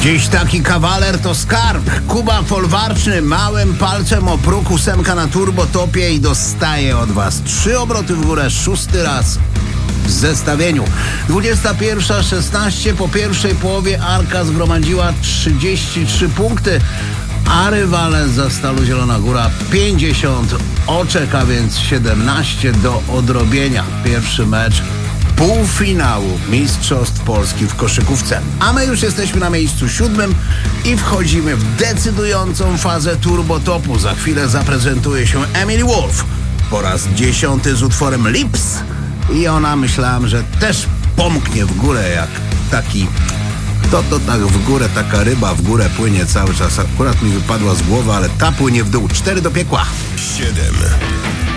Dziś taki kawaler to skarb. Kuba Folwarczny małym palcem o próg 8 na turbotopie i dostaje od was 3 obroty w górę, 6. raz w zestawieniu. 21:16 po pierwszej połowie Arka zgromadziła 33 punkty, a rywale za Stalu Zielona Góra 50 oczek, a więc 17 do odrobienia. Pierwszy mecz półfinału Mistrzostw Polski w koszykówce. A my już jesteśmy na miejscu 7 i wchodzimy w decydującą fazę turbotopu. Za chwilę zaprezentuje się Emily Wolf po raz 10 z utworem Lips i ona, myślałam, że też pomknie w górę jak taki... To tak w górę, taka ryba w górę płynie cały czas. Akurat mi wypadła z głowy, ale ta płynie w dół. 4 do piekła. 7.